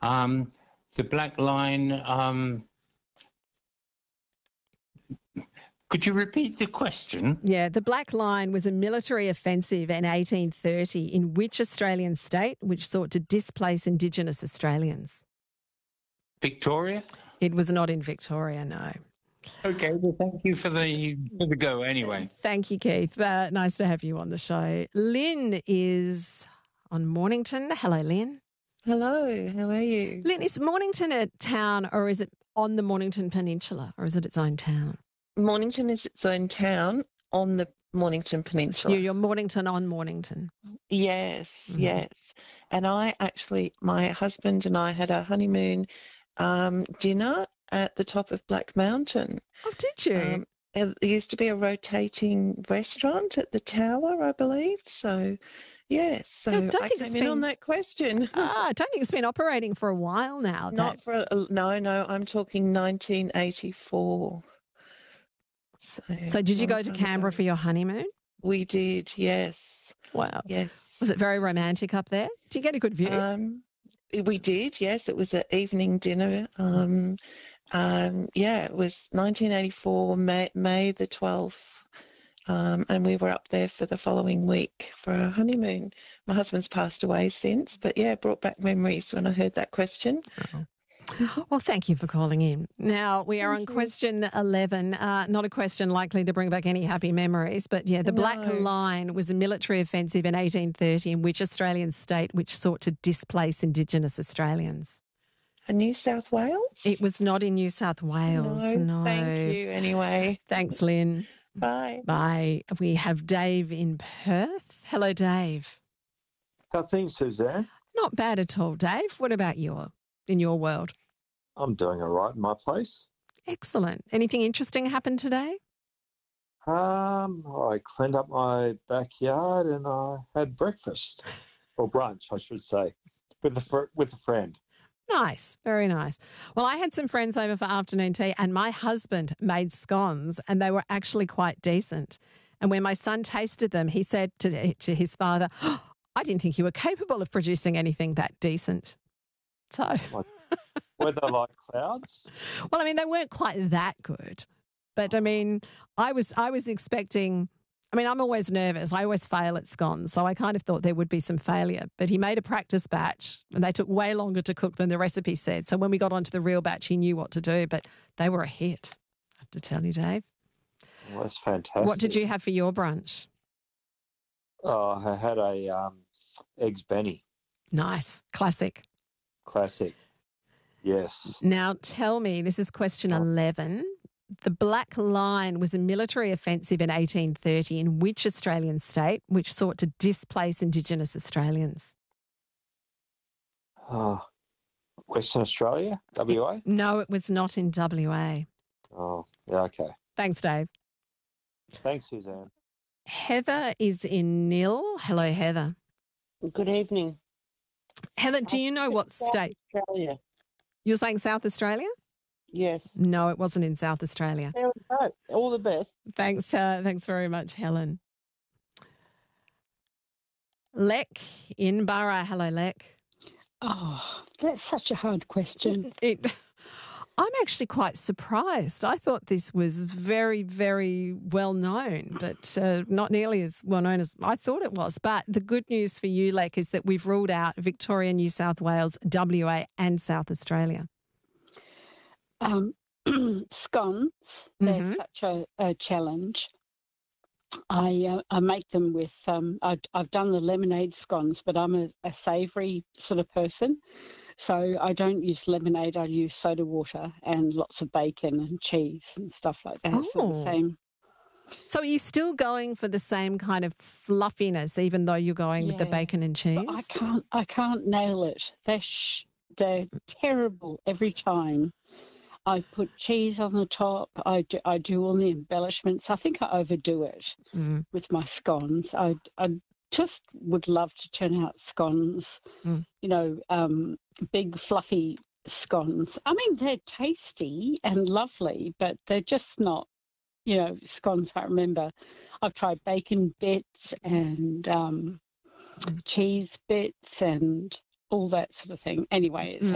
The Black Line. Could you repeat the question? Yeah, the Black Line was a military offensive in 1830 in which Australian state which sought to displace Indigenous Australians? Victoria? It was not in Victoria, no. Okay, well, thank you for the go anyway. Thank you, Keith. Nice to have you on the show. Lynn is on Mornington. Hello, Lynn. Hello, how are you? Lynn, is Mornington a town or is it on the Mornington Peninsula or is it its own town? Mornington is its own town on the Mornington Peninsula. So you're Mornington on Mornington. Yes, yes. And my husband and I had our honeymoon dinner at the top of Black Mountain. Oh, did you? There used to be a rotating restaurant at the tower, I believe. So, yes. So I came in on that question. I don't think it's been operating for a while now. No, I'm talking 1984. So did you go to Canberra for your honeymoon? We did, yes. Wow. Yes. Was it very romantic up there? Did you get a good view? We did, yes. It was an evening dinner. It was 1984, May the 12th, and we were up there for the following week for our honeymoon. My husband's passed away since, but, it brought back memories when I heard that question. Oh. Well, thank you for calling in. Now, we are on question 11, not a question likely to bring back any happy memories, but the Black Line was a military offensive in 1830 in which Australian state which sought to displace Indigenous Australians? New South Wales? It was not in New South Wales, no. Thank you anyway. Thanks, Lynn. Bye. Bye. We have Dave in Perth. Hello, Dave. How are things, Suzanne? Not bad at all, Dave. What about in your world? I'm doing all right in my place. Excellent. Anything interesting happened today? I cleaned up my backyard and I had breakfast, or brunch, I should say, with a friend. Nice. Very nice. Well, I had some friends over for afternoon tea and my husband made scones and they were actually quite decent. And when my son tasted them, he said to his father, I didn't think you were capable of producing anything that decent. So... Were they like clouds? Well, I mean, they weren't quite that good. But, I mean, I was expecting... I mean, I'm always nervous. I always fail at scones, so I kind of thought there would be some failure. But he made a practice batch, and they took way longer to cook than the recipe said. So when we got onto the real batch, he knew what to do. But they were a hit, I have to tell you, Dave. Well, that's fantastic. What did you have for your brunch? Oh, I had a eggs Benny. Nice. Classic. Yes. Now tell me, this is question 11. The Black Line was a military offensive in 1830 in which Australian state which sought to displace Indigenous Australians? Western Australia? WA? No, it was not in WA. Oh, yeah, okay. Thanks, Dave. Thanks, Suzanne. Heather is in Nil. Hello, Heather. Good evening. Heather, do you know what state? Australia. You're saying South Australia? Yes. No, it wasn't in South Australia. There we go. All the best. Thanks very much, Helen. Lek in Burra. Hello, Lek. Oh, that's such a hard question. I'm actually quite surprised. I thought this was very, very well known, but not nearly as well known as I thought it was. But the good news for you, Lek, is that we've ruled out Victoria, New South Wales, WA and South Australia. Scones, they're such a challenge. I make them with, I've done the lemonade scones, but I'm a savoury sort of person. So I don't use lemonade, I use soda water and lots of bacon and cheese and stuff like that. So the same. So are you still going for the same kind of fluffiness, even though you're going with the bacon and cheese? But I can't nail it. They're terrible every time. I put cheese on the top. I do all the embellishments. I think I overdo it with my scones. I just would love to turn out scones, big fluffy scones. I mean, they're tasty and lovely, but they're just not, scones. I remember I've tried bacon bits and cheese bits and all that sort of thing. Anyway, it's